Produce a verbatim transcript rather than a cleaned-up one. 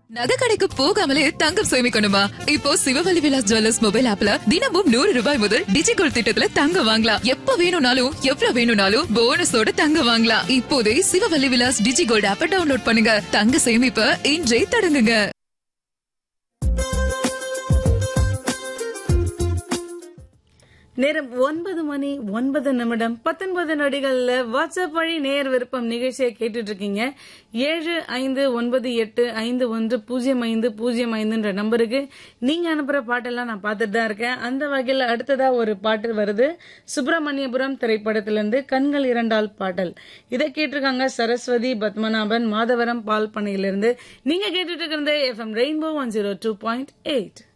நகை கடைக்கு போகாமலே தங்கம் சேமிக்கணுமா? இப்போ சிவவல்லி விலாஸ் ஜுவல்லர்ஸ் மொபைல் ஆப்ல தினமும் நூறு ரூபாய் முதல் டிஜிகோல்ட் திட்டத்துல தங்கம் வாங்கலாம். எப்ப வேணும்னாலும் எவ்வளவு வேணும்னாலும் போனஸோட தங்கம் வாங்கலாம். இப்போதே சிவவல்லி விலாஸ் டிஜிகோல்ட் ஆப்பை டவுன்லோட் பண்ணுங்க. தங்க சேமிப்ப இன்றே தொடங்குங்க. நேரம் ஒன்பது மணி ஒன்பது நிமிடம் பத்தொன்பது நொடிகள்ல வாட்ஸ்அப் வழி நேர் விருப்பம் நிகழ்ச்சியை கேட்டுட்டு இருக்கீங்க. ஏழு ஐந்து ஒன்பது எட்டு ஐந்து ஒன்று பூஜ்ஜியம் ஐந்து பூஜ்ஜியம் ஐந்துன்ற நம்பருக்கு நீங்க அனுப்புற பாட்டெல்லாம் நான் பார்த்துட்டு தான் இருக்கேன். அந்த வகையில் அடுத்ததா ஒரு பாட்டு வருது. சுப்பிரமணியபுரம் திரைப்படத்திலிருந்து கண்கள் இரண்டால் பாடல். இதை கேட்டிருக்காங்க சரஸ்வதி பத்மநாபன் மாதவரம் பால் பண்ணையிலிருந்து. நீங்க கேட்டுட்டு இருக்கிறது FM rainbow one zero two point eight.